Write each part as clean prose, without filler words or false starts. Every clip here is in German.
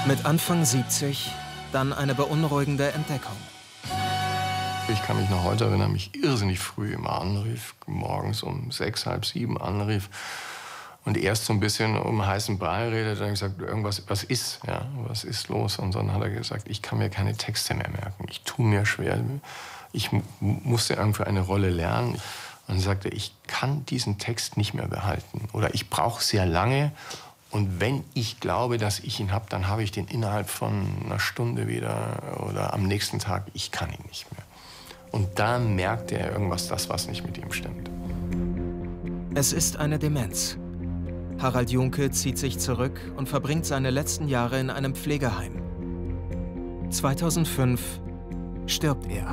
Mit Anfang 70 dann eine beunruhigende Entdeckung. Ich kann mich noch heute erinnern, mich irrsinnig früh immer anrief, morgens um 6, halb 7 anrief und erst so ein bisschen um heißen Brei redet. Dann habe ich gesagt, irgendwas, was ist, ja, was ist los? Und dann hat er gesagt, ich kann mir keine Texte mehr merken, ich tue mir schwer, ich musste irgendwie eine Rolle lernen. Und er sagte, ich kann diesen Text nicht mehr behalten oder ich brauche sehr lange. Und wenn ich glaube, dass ich ihn habe, dann habe ich den innerhalb von einer Stunde wieder oder am nächsten Tag. Ich kann ihn nicht mehr. Und da merkte er irgendwas, das was nicht mit ihm stimmt. Es ist eine Demenz. Harald Juhnke zieht sich zurück und verbringt seine letzten Jahre in einem Pflegeheim. 2005 stirbt er.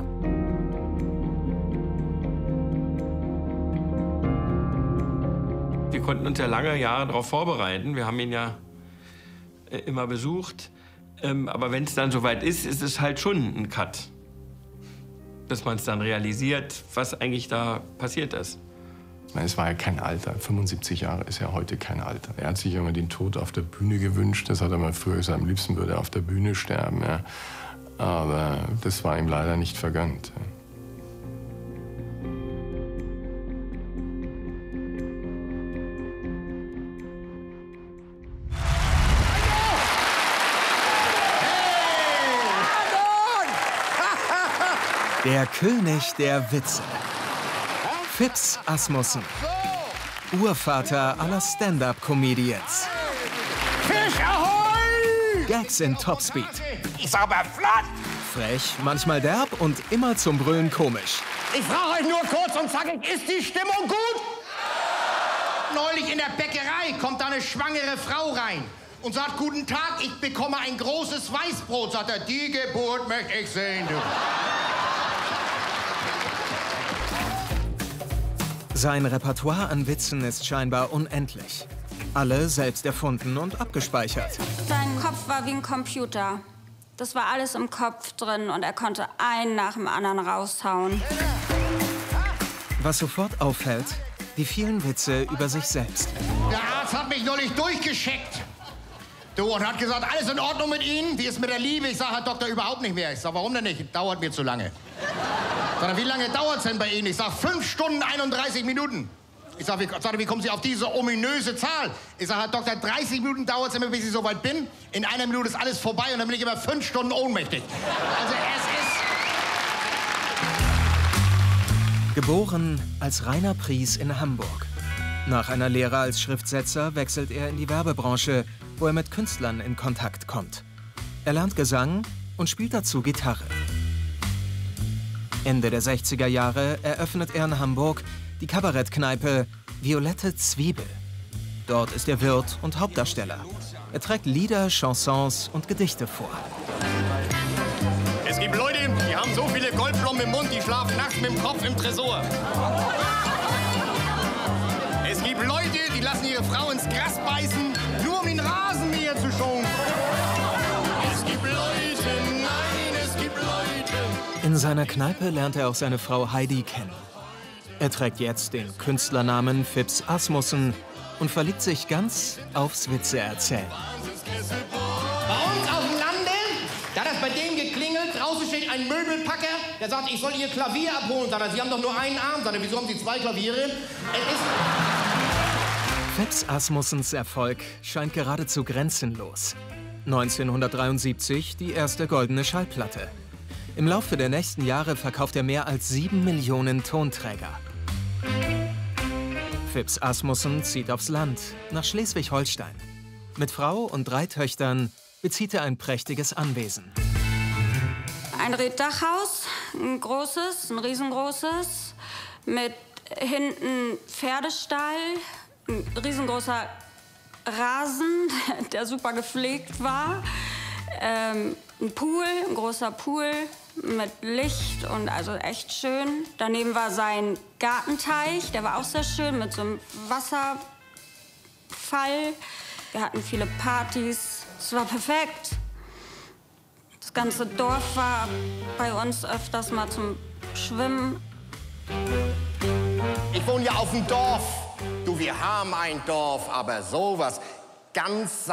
Wir konnten uns ja lange Jahre darauf vorbereiten. Wir haben ihn ja immer besucht. Aber wenn es dann soweit ist, ist es halt schon ein Cut. Bis man es dann realisiert, was eigentlich da passiert ist. Es war ja kein Alter. 75 Jahre ist ja heute kein Alter. Er hat sich immer den Tod auf der Bühne gewünscht. Das hat er mal früher gesagt, am liebsten würde er auf der Bühne sterben. Ja. Aber das war ihm leider nicht vergönnt. Der König der Witze. Phipps Asmussen. Urvater aller Stand-up-Comedians. Fisch ahoi! Gags in Topspeed. Ist aber flott! Frech, manchmal derb und immer zum Brüllen komisch. Ich frage euch nur kurz und zackig, ist die Stimmung gut? Neulich in der Bäckerei kommt da eine schwangere Frau rein und sagt, guten Tag, ich bekomme ein großes Weißbrot. Sagt er, die Geburt möchte ich sehen, du. Sein Repertoire an Witzen ist scheinbar unendlich. Alle selbst erfunden und abgespeichert. Sein Kopf war wie ein Computer. Das war alles im Kopf drin und er konnte einen nach dem anderen raushauen. Was sofort auffällt, die vielen Witze über sich selbst. Der Arzt hat mich neulich durchgeschickt. Du, und hat gesagt, alles in Ordnung mit Ihnen? Wie ist mit der Liebe? Ich sage, Herr Doktor, überhaupt nicht mehr. Ich sage, warum denn nicht? Dauert mir zu lange. Sag er, wie lange dauert es denn bei Ihnen? Ich sage, 5 Stunden 31 Minuten. Ich sage, wie kommen Sie auf diese ominöse Zahl? Ich sage, Herr Doktor, 30 Minuten dauert es immer, bis ich so weit bin. In einer Minute ist alles vorbei und dann bin ich immer 5 Stunden ohnmächtig. Also es ist... Geboren als Rainer Pries in Hamburg. Nach einer Lehre als Schriftsetzer wechselt er in die Werbebranche, wo er mit Künstlern in Kontakt kommt. Er lernt Gesang und spielt dazu Gitarre. Ende der 60er Jahre eröffnet er in Hamburg die Kabarettkneipe Violette Zwiebel. Dort ist er Wirt und Hauptdarsteller. Er trägt Lieder, Chansons und Gedichte vor. Es gibt Leute, die haben so viele Goldblommen im Mund, die schlafen nachts mit dem Kopf im Tresor. Es gibt Leute, die lassen ihre Frau ins Gras beißen, nur um den Rasenmäher zu schonen. Es gibt Leute, nein, es gibt Leute. In seiner Kneipe lernt er auch seine Frau Heidi kennen. Er trägt jetzt den Künstlernamen Phipps Asmussen und verliebt sich ganz aufs Witzeerzählen. Bei uns auf dem Lande, da hat das bei denen geklingelt, draußen steht ein Möbelpacker, der sagt, ich soll ihr Klavier abholen. Sagt er, Sie haben doch nur einen Arm. Sagt er, wieso haben Sie 2 Klaviere? Phipps Asmussens Erfolg scheint geradezu grenzenlos. 1973 die erste goldene Schallplatte. Im Laufe der nächsten Jahre verkauft er mehr als 7 Millionen Tonträger. Phipps Asmussen zieht aufs Land, nach Schleswig-Holstein. Mit Frau und 3 Töchtern bezieht er ein prächtiges Anwesen. Ein Reetdachhaus, ein großes, ein riesengroßes, mit hinten Pferdestall, ein riesengroßer Rasen, der super gepflegt war, ein Pool, ein großer Pool mit Licht und also echt schön. Daneben war sein Gartenteich, der war auch sehr schön mit so einem Wasserfall. Wir hatten viele Partys, es war perfekt. Das ganze Dorf war bei uns öfters mal zum Schwimmen. Ich wohne ja auf dem Dorf. Du, wir haben ein Dorf, aber sowas ganz